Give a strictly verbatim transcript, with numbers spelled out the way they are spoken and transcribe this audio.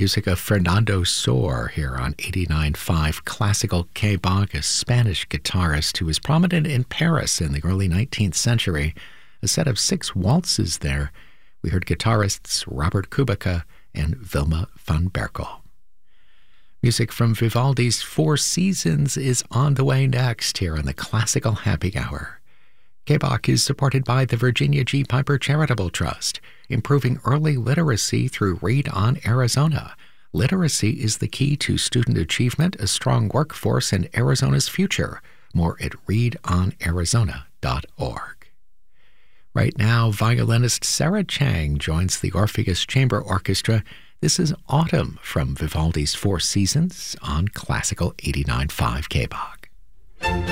Music of Fernando Sor here on eighty-nine point five Classical K-Bach, a Spanish guitarist who was prominent in Paris in the early nineteenth century. A set of six waltzes there. We heard guitarists Robert Kubica and Wilma van Berkel. Music from Vivaldi's Four Seasons is on the way next here on the Classical Happy Hour. K-Bach is supported by the Virginia G. Piper Charitable Trust, improving early literacy through Read on Arizona. Literacy is the key to student achievement, a strong workforce, and Arizona's future. More at read on arizona dot org. Right now, violinist Sarah Chang joins the Orpheus Chamber Orchestra. This is Autumn from Vivaldi's Four Seasons on Classical eighty-nine point five K-Bach.